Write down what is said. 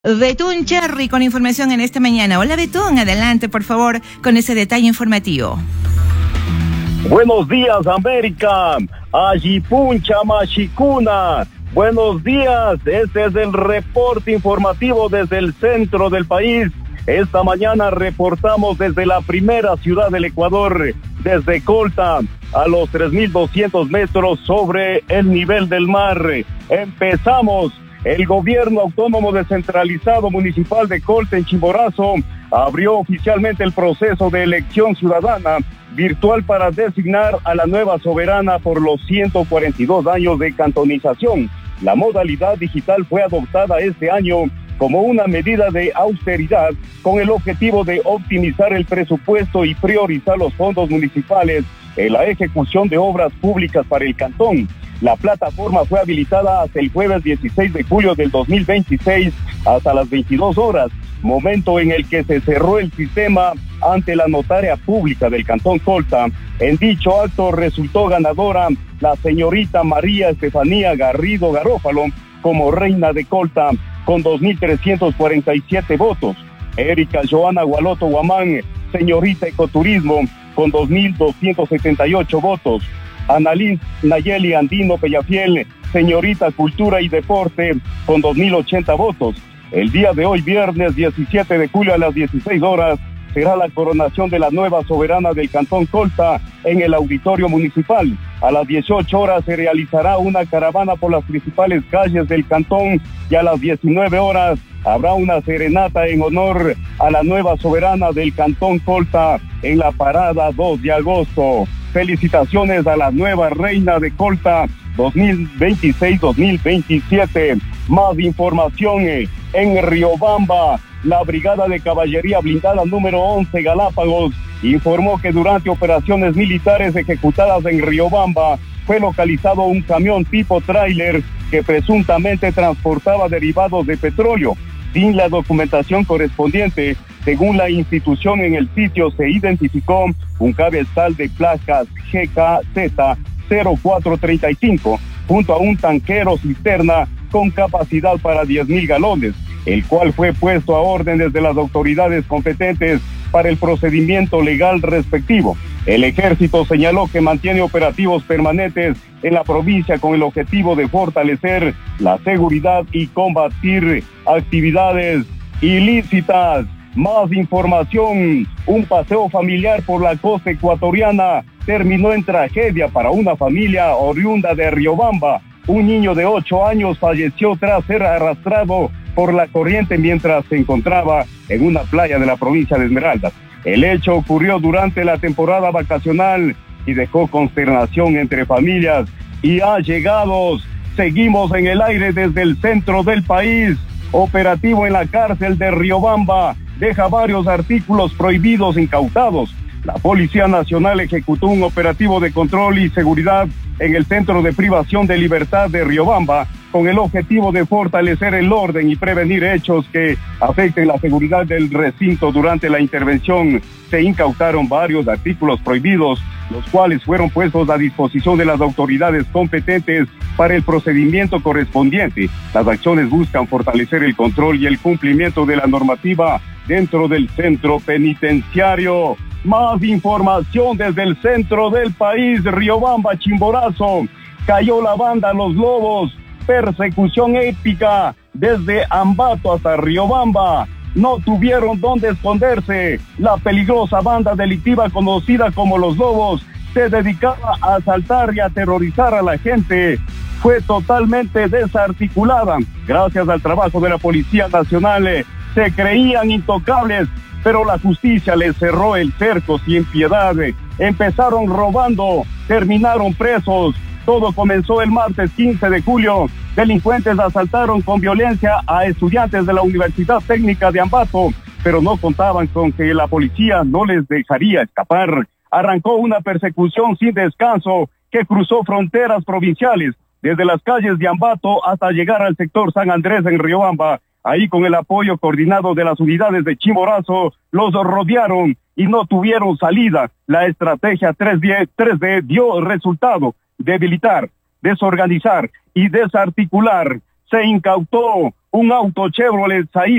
Betún Cherry con información en esta mañana. Hola Betún, adelante por favor con ese detalle informativo. Buenos días América, Ayipuncha Machicuna. Buenos días, este es el reporte informativo desde el centro del país. Esta mañana reportamos desde la primera ciudad del Ecuador, desde Colta, a los 3.200 metros sobre el nivel del mar. Empezamos. El gobierno autónomo descentralizado municipal de Colta en Chimborazo abrió oficialmente el proceso de elección ciudadana virtual para designar a la nueva soberana por los 142 años de cantonización. La modalidad digital fue adoptada este año como una medida de austeridad con el objetivo de optimizar el presupuesto y priorizar los fondos municipales en la ejecución de obras públicas para el cantón. La plataforma fue habilitada hasta el jueves 16 de julio del 2026 hasta las 22 horas, momento en el que se cerró el sistema ante la notaria pública del Cantón Colta. En dicho acto resultó ganadora la señorita María Estefanía Garrido Garófalo como reina de Colta con 2.347 votos. Erika Joana Gualoto Guamán, señorita Ecoturismo, con 2.278 votos. Annalyn Nayeli Andino Pellafiel, señorita Cultura y Deporte, con 2.080 votos. El día de hoy, viernes 17 de julio a las 16 horas, será la coronación de la nueva soberana del Cantón Colta en el Auditorio Municipal. A las 18 horas se realizará una caravana por las principales calles del cantón y a las 19 horas habrá una serenata en honor a la nueva soberana del Cantón Colta en la parada 2 de agosto. Felicitaciones a la nueva reina de Colta 2026-2027. Más información en Riobamba. La Brigada de Caballería Blindada número 11 Galápagos informó que durante operaciones militares ejecutadas en Riobamba fue localizado un camión tipo tráiler que presuntamente transportaba derivados de petróleo. Sin la documentación correspondiente, según la institución, en el sitio se identificó un cabezal de placas GKZ 0435 junto a un tanquero cisterna con capacidad para 10.000 galones, el cual fue puesto a órdenes de las autoridades competentes para el procedimiento legal respectivo. El ejército señaló que mantiene operativos permanentes en la provincia con el objetivo de fortalecer la seguridad y combatir actividades ilícitas. Más información, un paseo familiar por la costa ecuatoriana terminó en tragedia para una familia oriunda de Riobamba. Un niño de 8 años falleció tras ser arrastrado por la corriente mientras se encontraba en una playa de la provincia de Esmeraldas. El hecho ocurrió durante la temporada vacacional y dejó consternación entre familias y allegados. Seguimos en el aire desde el centro del país. Operativo en la cárcel de Riobamba deja varios artículos prohibidos incautados. La Policía Nacional ejecutó un operativo de control y seguridad en el Centro de Privación de Libertad de Riobamba con el objetivo de fortalecer el orden y prevenir hechos que afecten la seguridad del recinto. Durante la intervención se incautaron varios artículos prohibidos, los cuales fueron puestos a disposición de las autoridades competentes para el procedimiento correspondiente. Las acciones buscan fortalecer el control y el cumplimiento de la normativa dentro del centro penitenciario. Más información desde el centro del país, Riobamba, Chimborazo. Cayó la banda Los Lobos. Persecución épica desde Ambato hasta Riobamba. No tuvieron dónde esconderse. La peligrosa banda delictiva conocida como Los Lobos se dedicaba a asaltar y aterrorizar a la gente. Fue totalmente desarticulada. Gracias al trabajo de la Policía Nacional, se creían intocables, pero la justicia les cerró el cerco sin piedad. Empezaron robando, terminaron presos. Todo comenzó el martes 15 de julio. Delincuentes asaltaron con violencia a estudiantes de la Universidad Técnica de Ambato, pero no contaban con que la policía no les dejaría escapar. Arrancó una persecución sin descanso que cruzó fronteras provinciales, desde las calles de Ambato hasta llegar al sector San Andrés en Riobamba. Ahí, con el apoyo coordinado de las unidades de Chimborazo, los rodearon y no tuvieron salida. La estrategia 3D dio resultado: debilitar, desorganizar y desarticular. se incautó un auto Chevrolet Saíz